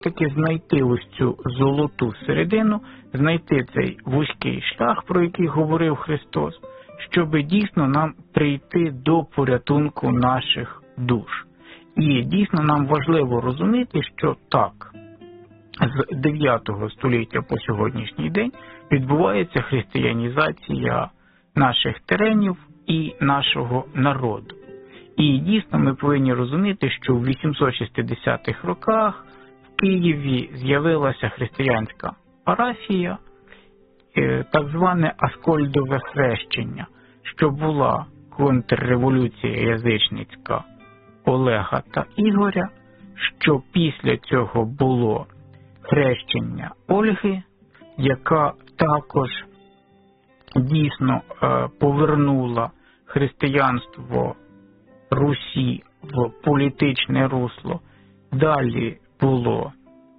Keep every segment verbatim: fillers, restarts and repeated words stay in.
таки знайти ось цю золоту середину, знайти цей вузький шлях, про який говорив Христос, щоб дійсно нам прийти до порятунку наших душ. І дійсно нам важливо розуміти, що так, з дев'ятого століття по сьогоднішній день відбувається християнізація наших теренів і нашого народу. І дійсно ми повинні розуміти, що в вісімсот шістдесятих роках в Києві з'явилася християнська парафія, так зване Аскольдове хрещення, що була контрреволюція язичницька Олега та Ігоря, що після цього було хрещення Ольги, яка також дійсно повернула християнство Русі в політичне русло. Далі було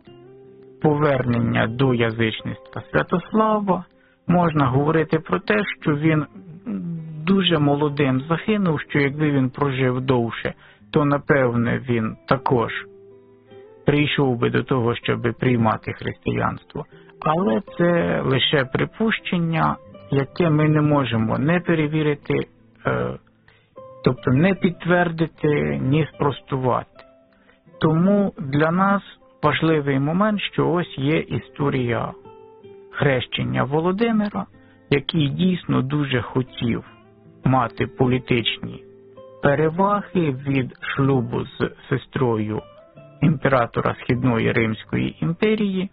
повернення до язичництва Святослава. Можна говорити про те, що він дуже молодим загинув, що якби він прожив довше, то напевне він також прийшов би до того, щоб приймати християнство. Але це лише припущення, яке ми не можемо не перевірити, тобто не підтвердити, ні спростувати. Тому для нас важливий момент, що ось є історія хрещення Володимира, який дійсно дуже хотів мати політичні переваги від шлюбу з сестрою імператора Східної Римської імперії.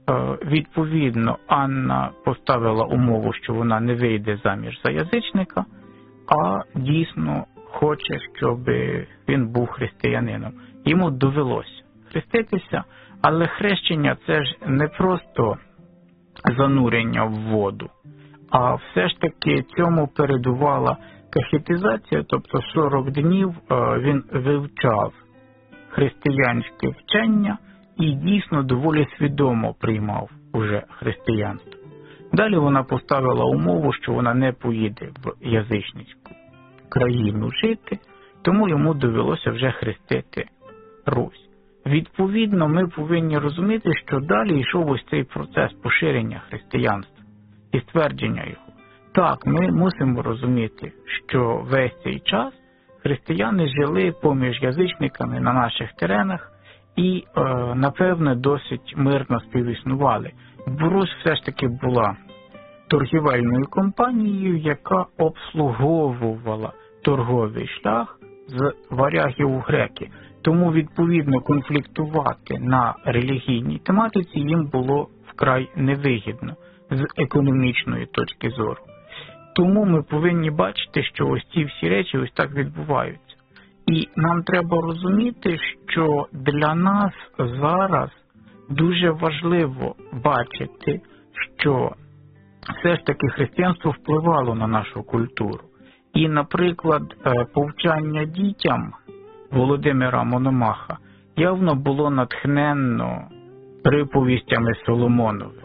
Відповідно, Анна поставила умову, що вона не вийде заміж за язичника, а дійсно хоче, щоб він був християнином. Йому довелося хреститися, але хрещення – це ж не просто занурення в воду, а все ж таки цьому передувала кахетизація, тобто сорок днів він вивчав християнське вчення і дійсно доволі свідомо приймав уже християнство. Далі вона поставила умову, що вона не поїде в язичницьку країну жити, тому йому довелося вже хрестити Русь. Відповідно, ми повинні розуміти, що далі йшов ось цей процес поширення християнства і ствердження його. Так, ми мусимо розуміти, що весь цей час християни жили поміж язичниками на наших теренах і, е, напевне, досить мирно співіснували. Бо Русь все ж таки була торгівельною компанією, яка обслуговувала торговий шлях з варягів у греки. Тому, відповідно, конфліктувати на релігійній тематиці їм було вкрай невигідно з економічної точки зору. Тому ми повинні бачити, що ось ці всі речі ось так відбуваються. І нам треба розуміти, що для нас зараз дуже важливо бачити, що все ж таки християнство впливало на нашу культуру. І, наприклад, повчання дітям Володимира Мономаха явно було натхненно приповістями Соломоновими.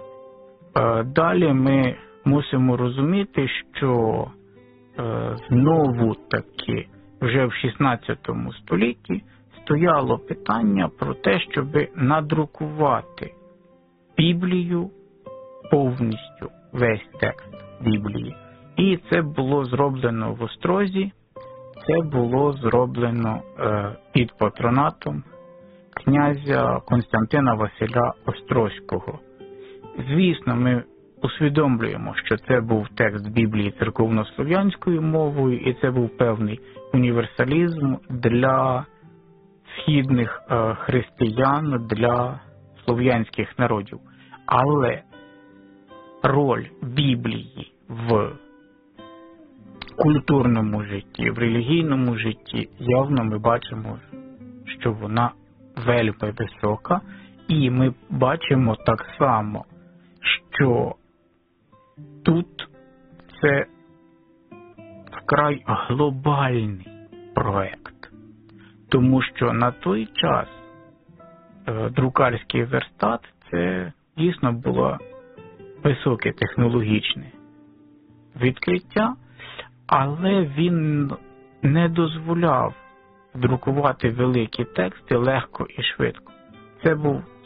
Далі ми мусимо розуміти, що знову таки вже в шістнадцятому столітті стояло питання про те, щоб надрукувати Біблію повністю, весь текст Біблії. І це було зроблено в Острозі, це було зроблено е, під патронатом князя Константина Василя Острозького. Звісно, ми усвідомлюємо, що це був текст Біблії церковнослов'янською мовою, і це був певний універсалізм для східних е, християн, для слов'янських народів. Але роль Біблії в культурному житті, в релігійному житті явно ми бачимо, що вона вельми висока, і ми бачимо так само, що тут це вкрай глобальний проект, тому що на той час е, друкарський верстат це дійсно було високе технологічне відкриття, але він не дозволяв друкувати великі тексти легко і швидко. Це був